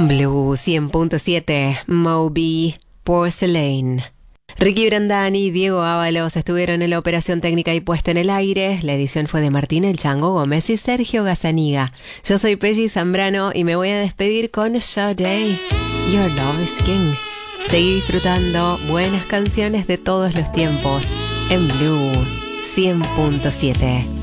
Blue 100.7, Moby, Porcelain. Ricky Brandani y Diego Ábalos estuvieron en la operación técnica y puesta en el aire. La edición fue de Martín El Chango Gómez y Sergio Gazzaniga. Yo soy Pelli Zambrano y me voy a despedir con Sade, Your Love is King. Seguí disfrutando buenas canciones de todos los tiempos en Blue 100.7.